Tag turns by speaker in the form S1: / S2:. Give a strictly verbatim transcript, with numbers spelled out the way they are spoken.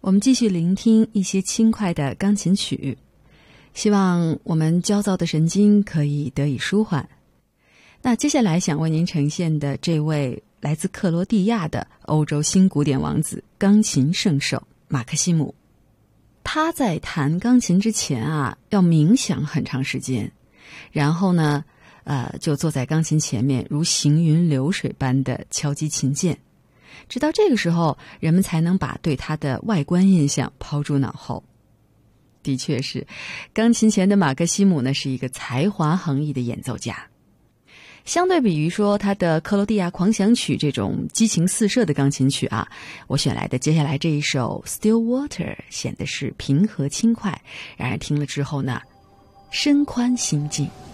S1: 我们继续聆听一些轻快的钢琴曲，希望我们焦躁的神经可以得以舒缓。那接下来想为您呈现的这位来自克罗地亚的欧洲新古典王子，钢琴圣手马克西姆。他在弹钢琴之前啊，要冥想很长时间，然后呢，呃，就坐在钢琴前面，如行云流水般的敲击琴键。直到这个时候，人们才能把对他的外观印象抛诸脑后。的确是，钢琴前的马克西姆呢，是一个才华横溢的演奏家。相对比于说他的克罗地亚狂想曲这种激情四射的钢琴曲啊，我选来的接下来这一首 Still Water 显得是平和轻快，让人听了之后呢，身宽心静。